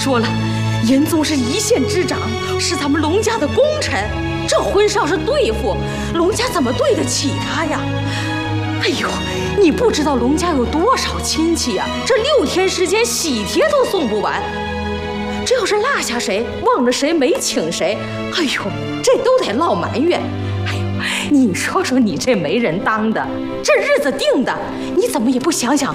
说了，严宗是一县之长，是咱们龙家的功臣，这婚事要是对付，龙家怎么对得起他呀？哎呦，你不知道龙家有多少亲戚呀，这6天时间喜帖都送不完。这要是落下谁，忘了谁，没请谁，哎呦，这都得落埋怨。哎呦，你说说你这没人当的，这日子定的，你怎么也不想想